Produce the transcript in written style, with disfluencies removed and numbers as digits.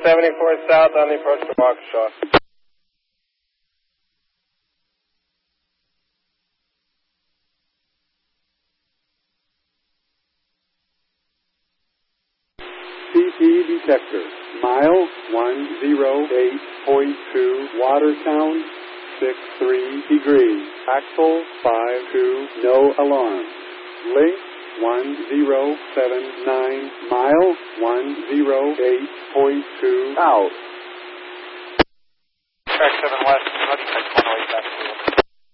74 south on the approach to Waukesha. CT detector, mile 108.2, Watertown, 63 degrees, axle 52, no alarm. Link 1079, mile 108.2, out. Track 7 west, 108 back.